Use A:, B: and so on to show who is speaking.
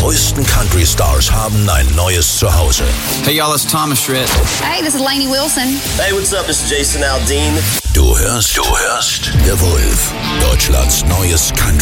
A: größten Country-Stars haben ein neues Zuhause.
B: Hey y'all, it's Thomas Rhett.
C: Hey, this is Lainey Wilson.
D: Hey, what's up? This is Jason Aldean.
A: Du hörst The Wolf, Deutschlands neues Country.